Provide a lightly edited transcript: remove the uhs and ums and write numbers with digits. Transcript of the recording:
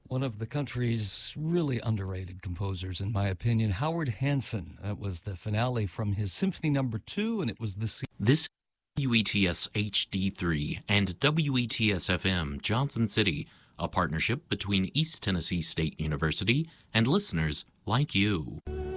One of the country's really underrated composers, in my opinion, Howard Hanson. That was the finale from his Symphony Number 2, and it was the... This WETS HD3 and WETS FM Johnson City, a partnership between East Tennessee State University and listeners like you.